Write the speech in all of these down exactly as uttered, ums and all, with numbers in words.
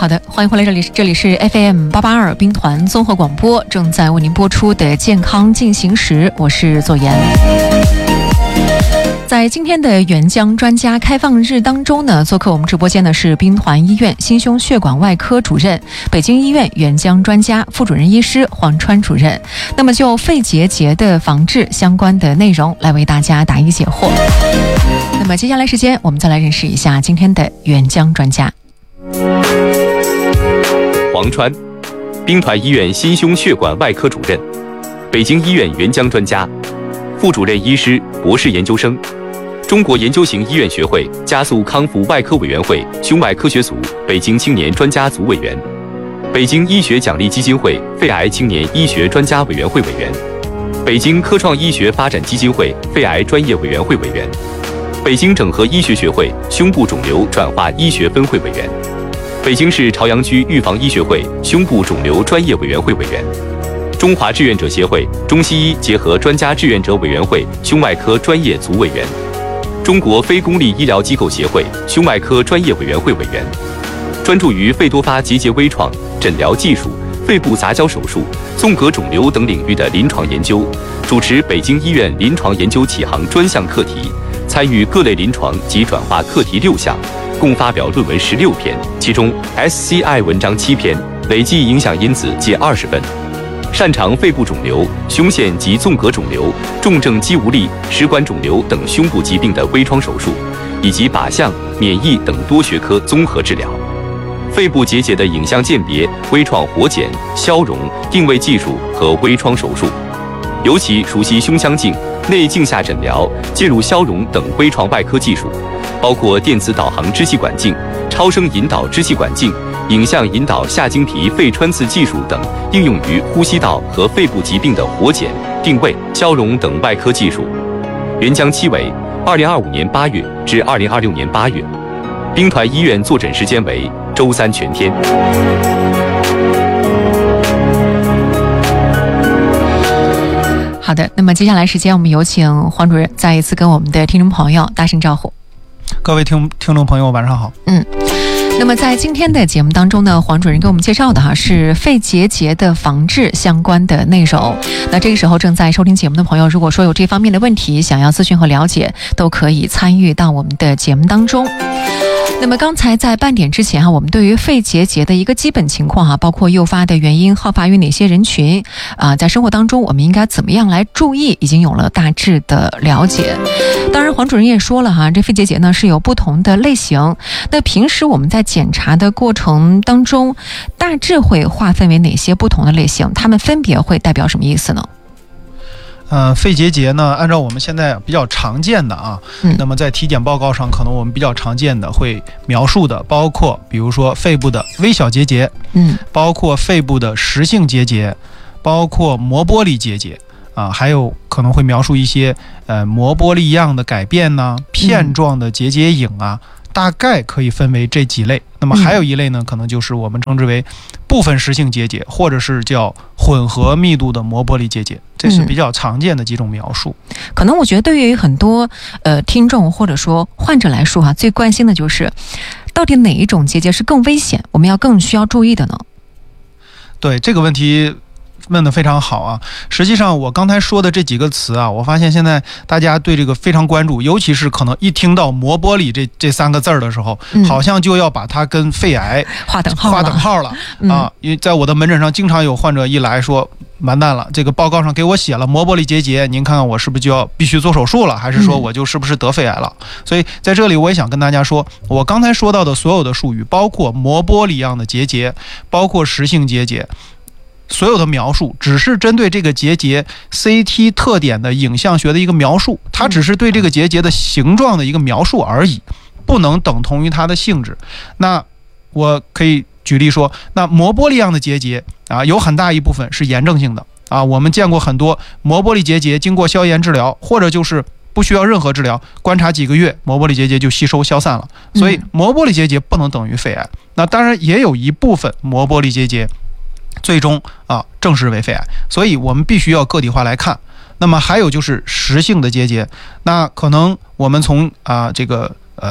好的，欢迎回来，这里这里是 F M 八八二兵团综合广播，正在为您播出的健康进行时，我是左岩。在今天的援疆专家开放日当中呢，做客我们直播间的是兵团医院心胸血管外科主任、北京医院援疆专家、副主任医师黄川主任。那么就肺结节的防治相关的内容来为大家答疑解惑。那么接下来时间，我们再来认识一下今天的援疆专家。 黄川，兵团医院心胸血管外科主任，北京医院援疆专家，副主任医师、博士研究生，中国研究型医院学会加速康复外科委员会胸外科学组北京青年专家组委员，北京医学奖励基金会肺癌青年医学专家委员会委员，北京科创医学发展基金会肺癌专业委员会委员，北京整合医学学会胸部肿瘤转化医学分会委员，北京市朝阳区预防医学会胸部肿瘤专业委员会委员，中华志愿者协会中西医结合专家志愿者委员会胸外科专业组委员，中国非公立医疗机构协会胸外科专业委员会委员，专注于肺多发结节微创、诊疗技术、肺部杂交手术、纵隔肿瘤等领域的临床研究，主持北京医院临床研究启航专项课题，参与各类临床及转化课题六项，共发表论文十六篇，其中 S C I 文章七篇，累计影响因子计二十份。擅长肺部肿瘤、胸腺及纵隔肿瘤、重症肌无力、食管肿瘤等胸部疾病的微创手术，以及靶向、免疫等多学科综合治疗。肺部结节的影像鉴别、微创活检、消融、定位技术和微创手术，尤其熟悉胸腔镜、内镜下诊疗、介入消融等微创外科技术，包括电子导航支气管镜、超声引导支气管镜、影像引导下经皮肺穿刺技术等应用于呼吸道和肺部疾病的活检、定位、消融等外科技术。援疆期为二零二五年八月至二零二六年八月，兵团医院坐诊时间为周三全天。 好的，那么接下来时间，我们有请黄主任再一次跟我们的听众朋友大声招呼。 各位听听众朋友，晚上好。 嗯。那么在今天的节目当中呢，黄主任给我们介绍的哈是肺结节的防治相关的内容。那这个时候正在收听节目的朋友，如果说有这方面的问题想要咨询和了解，都可以参与到我们的节目当中。那么刚才在半点之前哈，我们对于肺结节的一个基本情况哈，包括诱发的原因、好发于哪些人群啊，在生活当中我们应该怎么样来注意，已经有了大致的了解。当然黄主任也说了哈，这肺结节呢是有不同的类型，那平时我们在检查的过程当中，大致会划分为哪些不同的类型？它们分别会代表什么意思呢？ 呃，肺结节呢，按照我们现在比较常见的啊，嗯、那么在体检报告上，可能我们比较常见的会描述的，包括比如说肺部的微小结节，嗯，包括肺部的实性结节，包括膜玻璃结节啊，还有可能会描述一些呃膜玻璃样的改变呢、片状的结节影啊。嗯，大概可以分为这几类。那么还有一类呢，可能就是我们称之为部分实性结节，或者是叫混合密度的膜玻璃结节，这是比较常见的几种描述。 嗯、可能我觉得对于很多呃听众或者说患者来说哈、啊，最关心的就是到底哪一种结节是更危险，我们要更需要注意的呢？ 对这个问题问得非常好啊！实际上我刚才说的这几个词啊，我发现现在大家对这个非常关注，尤其是可能一听到膜玻璃这这三个字儿的时候、嗯，好像就要把它跟肺癌划等号划等号了、嗯、啊！因为在我的门诊上经常有患者一来说，完蛋了，这个报告上给我写了膜玻璃结节，您看看我是不是就要必须做手术了，还是说我就是不是得肺癌了、嗯、所以在这里我也想跟大家说，我刚才说到的所有的术语，包括膜玻璃一样的结节，包括实性结节，所有的描述只是针对这个结节 C T 特点的影像学的一个描述，它只是对这个结节的形状的一个描述而已，不能等同于它的性质。那我可以举例说，那膜玻璃样的结节啊，有很大一部分是炎症性的啊，我们见过很多膜玻璃结节经过消炎治疗，或者就是不需要任何治疗，观察几个月，膜玻璃结节就吸收消散了。所以膜玻璃结节不能等于肺癌。那当然也有一部分膜玻璃结节最终啊证实为肺癌，所以我们必须要个体化来看。那么还有就是实性的结节，那可能我们从啊这个呃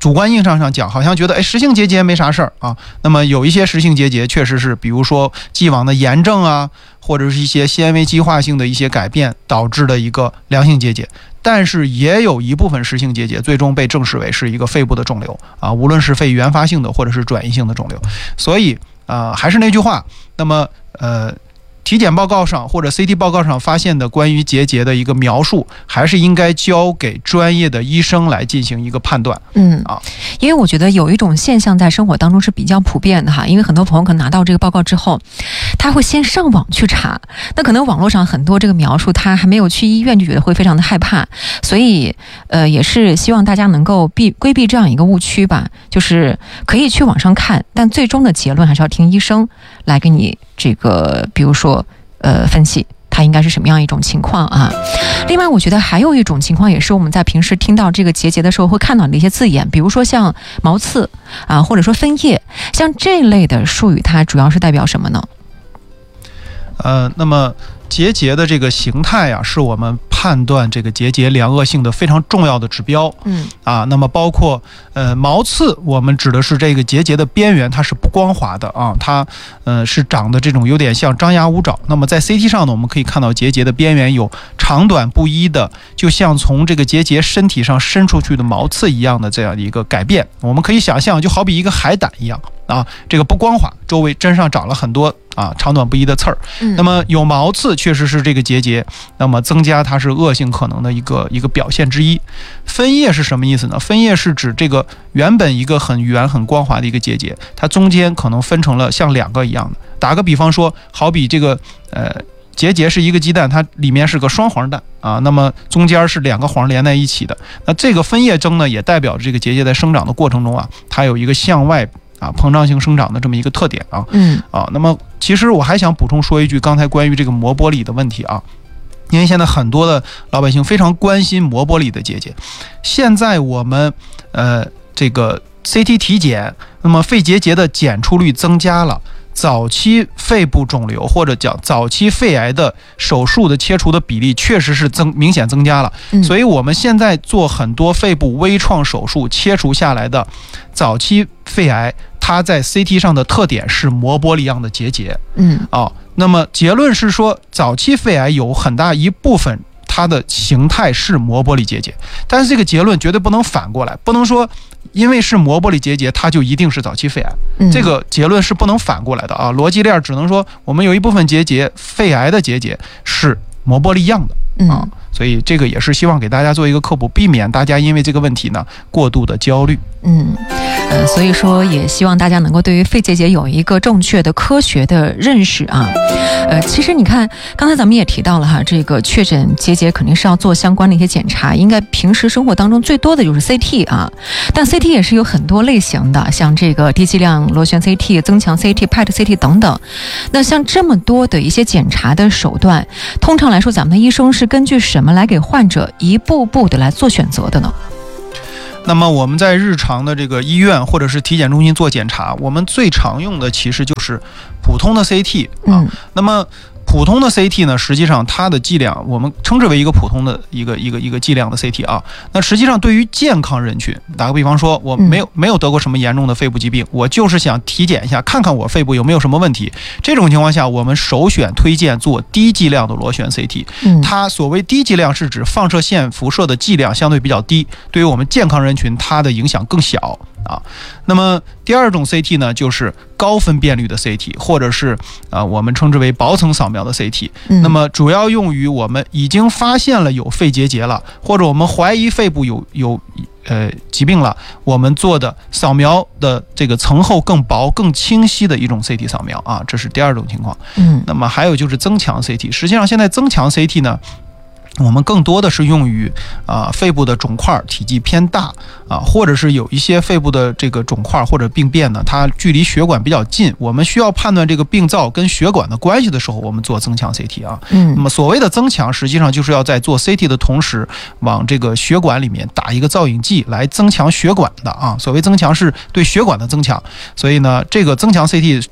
主观印象上讲，好像觉得哎，实性结节没啥事儿啊。那么有一些实性结节确实是，比如说既往的炎症啊，或者是一些纤维基化性的一些改变导致的一个良性结节。但是也有一部分实性结节最终被证实为是一个肺部的肿瘤啊，无论是肺原发性的或者是转移性的肿瘤。所以啊、呃，还是那句话，那么呃。体检报告上或者 C T 报告上发现的关于结节的一个描述，还是应该交给专业的医生来进行一个判断。 嗯啊，因为我觉得有一种现象在生活当中是比较普遍的哈，因为很多朋友可能拿到这个报告之后，他会先上网去查，那可能网络上很多这个描述，他还没有去医院就觉得会非常的害怕，所以呃也是希望大家能够避规避这样一个误区吧，就是可以去网上看，但最终的结论还是要听医生来给你这个，比如说。呃，分析它应该是什么样一种情况啊？另外，我觉得还有一种情况，也是我们在平时听到这个结节的时候会看到的一些字眼，比如说像毛刺啊，或者说分叶，像这类的术语，它主要是代表什么呢？ 呃，那么结节的这个形态啊，是我们判断这个结节良恶性的非常重要的指标。嗯啊，那么包括呃毛刺，我们指的是这个结节的边缘它是不光滑的啊，它呃是长的这种有点像张牙舞爪。那么在 C T 上呢，我们可以看到结节的边缘有长短不一的，就像从这个结节身体上伸出去的毛刺一样的这样的一个改变。我们可以想象，就好比一个海胆一样啊，这个不光滑，周围针上长了很多啊长短不一的刺儿。嗯、那么有毛刺确实是这个结节，那么增加它是恶性可能的一个一个表现之一。分叶是什么意思呢？分叶是指这个原本一个很圆很光滑的一个结节，它中间可能分成了像两个一样的。打个比方说，好比这个呃结节是一个鸡蛋，它里面是个双黄蛋啊，那么中间是两个黄连在一起的。那这个分叶征呢，也代表着这个结节在生长的过程中啊，它有一个向外啊膨胀性生长的这么一个特点啊。嗯啊，那么其实我还想补充说一句，刚才关于这个膜玻璃的问题啊。因为现在很多的老百姓非常关心膜玻璃的结节，现在我们呃这个 C T 体检，那么肺结节的检出率增加了，早期肺部肿瘤或者讲早期肺癌的手术的切除的比例确实是增明显增加了，嗯、所以我们现在做很多肺部微创手术切除下来的早期肺癌，它在 C T 上的特点是膜玻璃样的结节。嗯啊。那么结论是说，早期肺癌有很大一部分它的形态是膜玻璃结节，但是这个结论绝对不能反过来，不能说因为是膜玻璃结节它就一定是早期肺癌，嗯、这个结论是不能反过来的啊。逻辑链只能说我们有一部分结节，肺癌的结节是膜玻璃样的啊。嗯所以这个也是希望给大家做一个科普，避免大家因为这个问题呢过度的焦虑。 嗯，呃，所以说也希望大家能够对于肺结节有一个正确的科学的认识啊。呃，其实你看，刚才咱们也提到了哈，这个确诊结节肯定是要做相关的一些检查，应该平时生活当中最多的就是 C T 啊，但 C T 也是有很多类型的，像这个低剂量螺旋 C T、增强 C T、P E T C T 等等。那像这么多的一些检查的手段，通常来说，咱们的医生是根据什么来给患者一步步的来做选择的呢？ 那么我们在日常的这个医院或者是体检中心做检查，我们最常用的其实就是普通的 C T 啊。嗯、那么普通的 C T 呢，实际上它的剂量我们称之为一个普通的一个一个一个剂量的 C T 啊。那实际上对于健康人群，打个比方说，我没有没有得过什么严重的肺部疾病，我就是想体检一下，看看我肺部有没有什么问题。这种情况下，我们首选推荐做低剂量的螺旋 C T。它所谓低剂量是指放射线辐射的剂量相对比较低，对于我们健康人群它的影响更小。啊，那么第二种 C T 呢，就是高分辨率的 C T， 或者是啊我们称之为薄层扫描的 C T。嗯、那么主要用于我们已经发现了有肺结节了，或者我们怀疑肺部有有呃疾病了，我们做的扫描的这个层厚更薄、更清晰的一种 C T 扫描啊，这是第二种情况。嗯，那么还有就是增强 C T， 实际上现在增强 C T 呢，我们更多的是用于啊、呃、肺部的肿块体积偏大啊，或者是有一些肺部的这个肿块或者病变呢，它距离血管比较近，我们需要判断这个病灶跟血管的关系的时候，我们做增强 C T 啊。嗯，那么所谓的增强，实际上就是要在做 C T 的同时，往这个血管里面打一个造影剂来增强血管的啊。所谓增强是对血管的增强，所以呢，这个增强 C T。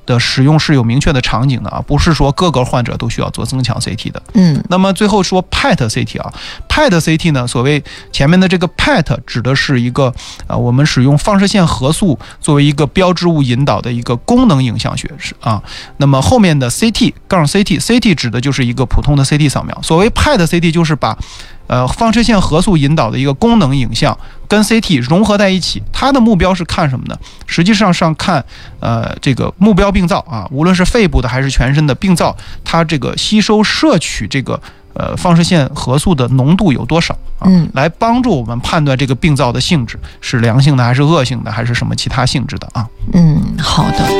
的使用是有明确的场景的啊，不是说各个患者都需要做增强 C T 的。 嗯， 那么最后说 P E T C T 啊 ，P E T C T 呢，所谓前面的这个 P E T 指的是一个啊，我们使用放射线核素作为一个标志物引导的一个功能影像学是啊。那么后面的 C T 杠 C T，C T 指的就是一个普通的 C T 扫描。所谓 P E T C T 就是把呃放射线核素引导的一个功能影像跟 C T 融合在一起，它的目标是看什么呢？实际上上看呃这个目标病灶啊，无论是肺部的还是全身的病灶，它这个吸收摄取这个呃放射线核素的浓度有多少啊？ 嗯， 来帮助我们判断这个病灶的性质是良性的还是恶性的还是什么其他性质的啊？ 嗯，好的。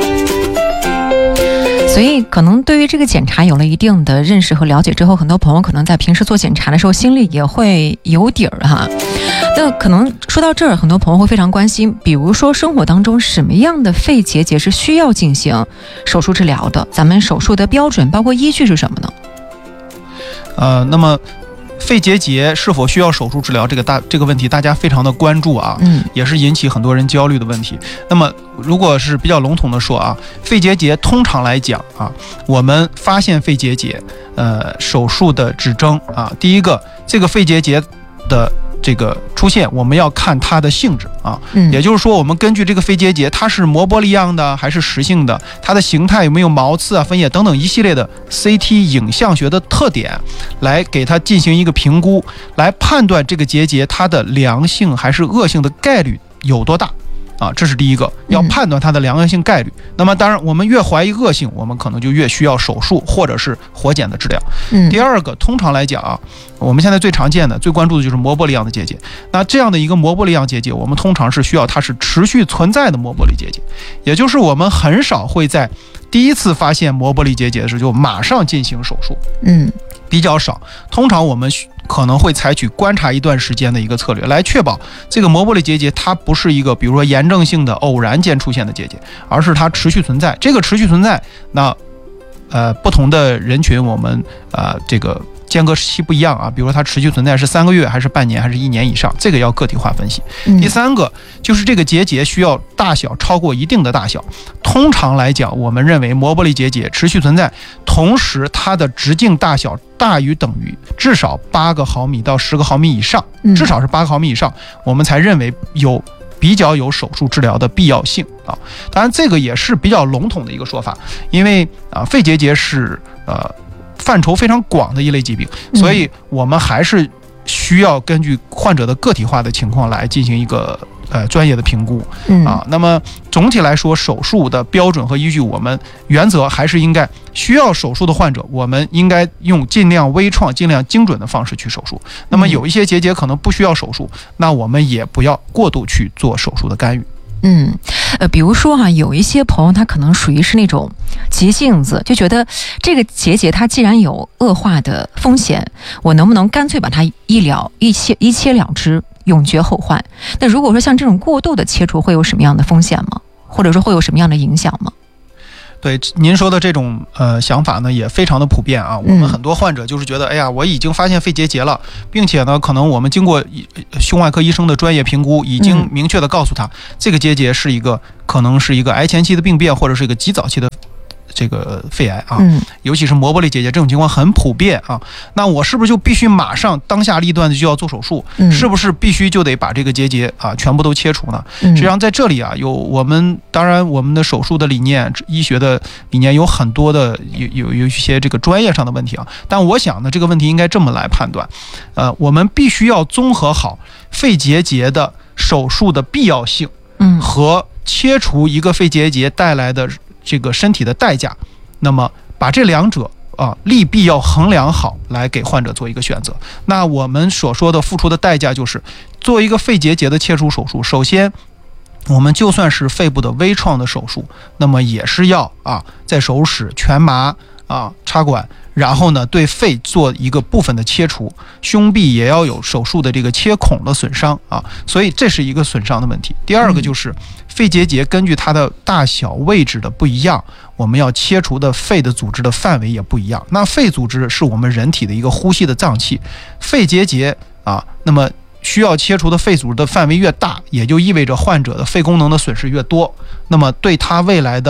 所以可能对于这个检查有了一定的认识和了解之后，很多朋友可能在平时做检查的时候心里也会有底儿哈。那可能说到这儿，很多朋友会非常关心，比如说生活当中什么样的肺结节是需要进行手术治疗的？咱们手术的标准包括依据是什么呢？ 呃，那么肺结节是否需要手术治疗这个大这个问题，大家非常的关注啊， 嗯， 也是引起很多人焦虑的问题。那么如果是比较笼统的说啊，肺结节通常来讲啊，我们发现肺结节，呃，手术的指征啊，第一个，这个肺结节的这个出现，我们要看它的性质啊， 嗯， 也就是说，我们根据这个肺结节，它是膜玻璃样的还是实性的，它的形态有没有毛刺啊、分叶等等一系列的 C T 影像学的特点，来给它进行一个评估，来判断这个结节它的良性还是恶性的概率有多大。啊，这是第一个，要判断它的良性概率。嗯、那么，当然，我们越怀疑恶性，我们可能就越需要手术或者是活检的治疗。 嗯， 第二个，通常来讲啊，我们现在最常见的、最关注的就是膜玻璃样的结节。那这样的一个膜玻璃样结节，我们通常是需要它是持续存在的膜玻璃结节，也就是我们很少会在第一次发现膜玻璃结节的时候就马上进行手术。 嗯， 比较少。通常我们可能会采取观察一段时间的一个策略，来确保这个膜玻璃结节它不是一个比如说炎症性的偶然间出现的结节，而是它持续存在。这个持续存在，那呃不同的人群我们呃这个间隔时期不一样啊，比如说它持续存在是三个月还是半年还是一年以上，这个要个体化分析。 嗯、 第三个就是这个结节需要大小超过一定的大小，通常来讲我们认为膜玻璃结节持续存在，同时它的直径大小大于等于至少八个毫米到十个毫米以上，至少是八个毫米以上，我们才认为有比较有手术治疗的必要性啊。当然这个也是比较笼统的一个说法，因为啊肺结节是呃范畴非常广的一类疾病，所以我们还是需要根据患者的个体化的情况来进行一个呃专业的评估啊。那么总体来说，手术的标准和依据，我们原则还是应该需要手术的患者，我们应该用尽量微创、尽量精准的方式去手术。那么有一些结节可能不需要手术，那我们也不要过度去做手术的干预。 嗯，呃，比如说哈、啊，有一些朋友他可能属于是那种急性子，就觉得这个结节它既然有恶化的风险，我能不能干脆把它一了一切一切了之，永绝后患？那如果说像这种过度的切除，会有什么样的风险吗？或者说会有什么样的影响吗？ 对您说的这种呃想法呢，也非常的普遍啊。我们很多患者就是觉得，哎呀，我已经发现肺结节了，并且呢，可能我们经过胸外科医生的专业评估，已经明确的告诉他，这个结节是一个可能是一个癌前期的病变，或者是一个极早期的这个肺癌啊， 嗯， 尤其是膜玻璃结节这种情况很普遍啊。那我是不是就必须马上当下立断的就要做手术？ 嗯、是不是必须就得把这个结节啊全部都切除呢？ 嗯、 实际上在这里啊，有我们当然我们的手术的理念、医学的理念有很多的有有有一些这个专业上的问题啊。但我想呢，这个问题应该这么来判断，呃，我们必须要综合好肺结节的手术的必要性， 嗯， 和切除一个肺结节带来的这个身体的代价，那么把这两者啊利弊要衡量好，来给患者做一个选择。那我们所说的付出的代价就是，做一个肺结节的切除手术，首先我们就算是肺部的微创的手术，那么也是要啊在手术室全麻啊插管，然后呢对肺做一个部分的切除，胸壁也要有手术的这个切孔的损伤啊，所以这是一个损伤的问题。第二个就是肺结节根据它的大小位置的不一样，我们要切除的肺的组织的范围也不一样。那肺组织是我们人体的一个呼吸的脏器，肺结节啊，那么需要切除的肺组织的范围越大，也就意味着患者的肺功能的损失越多，那么对他未来的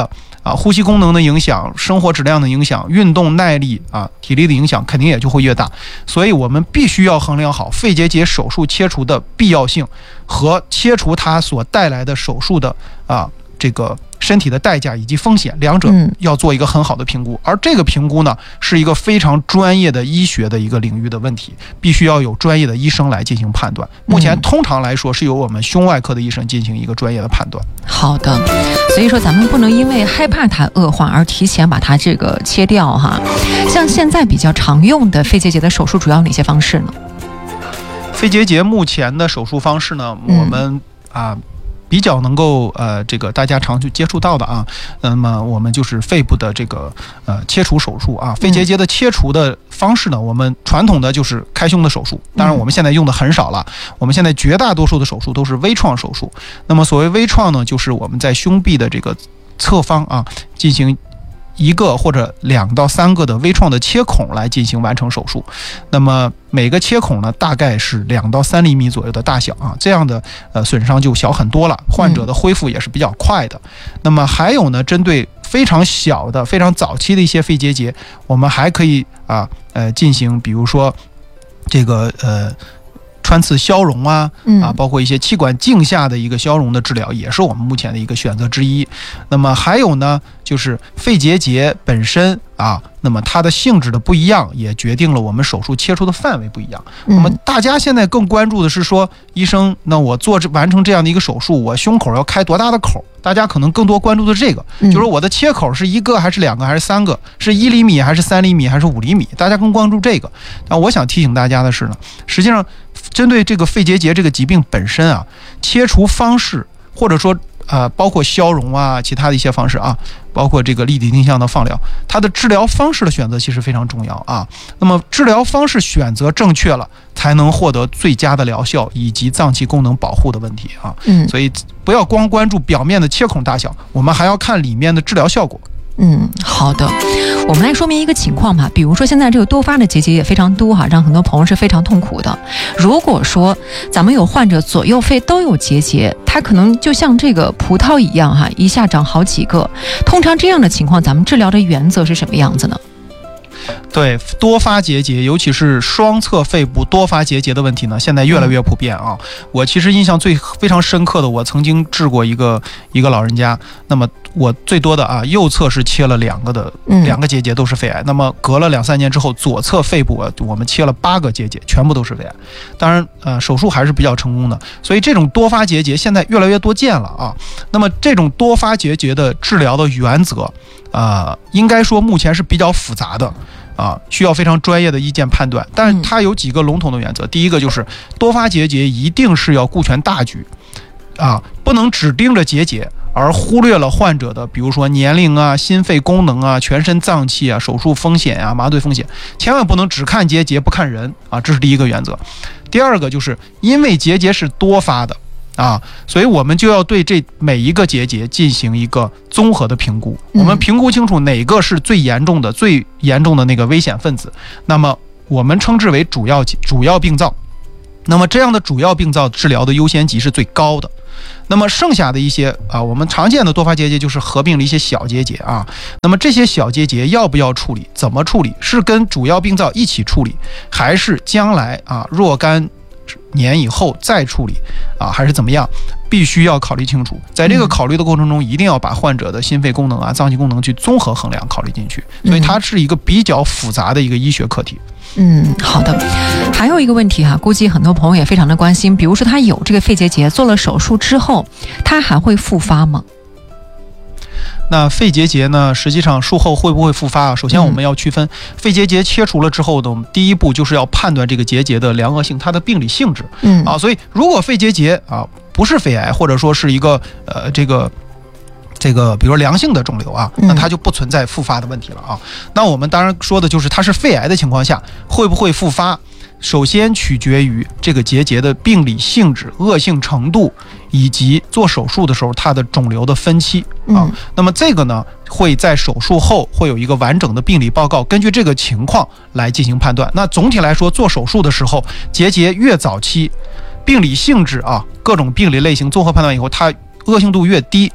啊，呼吸功能的影响、生活质量的影响、运动耐力啊、体力的影响，肯定也就会越大。所以我们必须要衡量好肺结节手术切除的必要性和切除它所带来的手术的啊这个身体的代价以及风险，两者要做一个很好的评估。而这个评估呢，是一个非常专业的医学的一个领域的问题，必须要有专业的医生来进行判断。目前通常来说是由我们胸外科的医生进行一个专业的判断。 好的，所以说咱们不能因为害怕它恶化而提前把它这个切掉哈。像现在比较常用的肺结节的手术主要哪些方式呢？ 肺结节目前的手术方式呢，我们啊。比较能够呃这个大家常去接触到的啊，那么我们就是肺部的这个呃切除手术啊，肺结节的切除的方式呢，我们传统的就是开胸的手术，当然我们现在用的很少了，我们现在绝大多数的手术都是微创手术。那么所谓微创呢，就是我们在胸壁的这个侧方啊进行一个或者两到三个的微创的切孔来进行完成手术。那么每个切孔呢，大概是两到三厘米左右的大小啊，这样的呃损伤就小很多了，患者的恢复也是比较快的。那么还有呢，针对非常小的、非常早期的一些肺结节，我们还可以啊呃进行，比如说这个呃。穿刺消融啊，啊，包括一些气管镜下的一个消融的治疗，也是我们目前的一个选择之一。那么还有呢，就是肺结节本身啊，那么它的性质的不一样，也决定了我们手术切除的范围不一样。那么大家现在更关注的是说，医生，那我做这完成这样的一个手术，我胸口要开多大的口？大家可能更多关注的这个，就是我的切口是一个还是两个还是三个，是一厘米还是三厘米还是五厘米？大家更关注这个。但我想提醒大家的是呢，实际上针对这个肺结节这个疾病本身啊，切除方式或者说呃，包括消融啊，其他的一些方式啊，包括这个立体定向的放疗，它的治疗方式的选择其实非常重要啊。那么治疗方式选择正确了，才能获得最佳的疗效以及脏器功能保护的问题啊。嗯，所以不要光关注表面的切孔大小，我们还要看里面的治疗效果。 嗯，好的，我们来说明一个情况吧。比如说现在这个多发的结节也非常多哈，让很多朋友是非常痛苦的。如果说咱们有患者左右肺都有结节，它可能就像这个葡萄一样哈，一下长好几个。通常这样的情况，咱们治疗的原则是什么样子呢？ 对，多发结节，尤其是双侧肺部多发结节的问题呢，现在越来越普遍啊。我其实印象最非常深刻的，我曾经治过一个一个老人家，那么我最多的啊，右侧是切了两个的两个结节都是肺癌，那么隔了两三年之后，左侧肺部啊，我们切了八个结节，全部都是肺癌。当然，呃，手术还是比较成功的，所以这种多发结节现在越来越多见了啊。那么这种多发结节的治疗的原则，呃，应该说目前是比较复杂的。啊，需要非常专业的意见判断，但是它有几个笼统的原则。第一个就是多发结节一定是要顾全大局，啊，不能只盯着结节而忽略了患者的，比如说年龄啊、心肺功能啊、全身脏器啊、手术风险啊、麻醉风险，千万不能只看结节不看人啊，这是第一个原则。第二个就是因为结节是多发的。啊，所以我们就要对这每一个结节进行一个综合的评估，我们评估清楚哪个是最严重的、最严重的那个危险分子，那么我们称之为主要主要病灶。那么这样的主要病灶治疗的优先级是最高的。那么剩下的一些啊，我们常见的多发结节就是合并了一些小结节啊。那么这些小结节要不要处理？怎么处理？是跟主要病灶一起处理，还是将来啊若干年以后再处理啊，还是怎么样？必须要考虑清楚。在这个考虑的过程中，一定要把患者的心肺功能啊、脏器功能去综合衡量考虑进去。所以它是一个比较复杂的一个医学课题。 嗯，好的。还有一个问题哈，估计很多朋友也非常的关心，比如说他有这个肺结节，做了手术之后，他还会复发吗？ 那肺结节呢，实际上术后会不会复发啊？首先我们要区分、嗯、肺结节切除了之后呢，我们第一步就是要判断这个结节的良恶性，它的病理性质。嗯啊，所以如果肺结节啊不是肺癌，或者说是一个呃这个这个比如说良性的肿瘤啊，那它就不存在复发的问题了啊。嗯、那我们当然说的就是它是肺癌的情况下会不会复发，首先取决于这个结节的病理性质、恶性程度，以及做手术的时候它的肿瘤的分期啊。嗯、那么这个呢，会在手术后会有一个完整的病理报告，根据这个情况来进行判断。那总体来说，做手术的时候，结节越早期，病理性质啊，各种病理类型综合判断以后，它恶性度越低，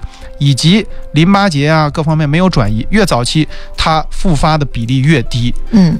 以及淋巴结啊各方面没有转移，越早期它复发的比例越低。 嗯，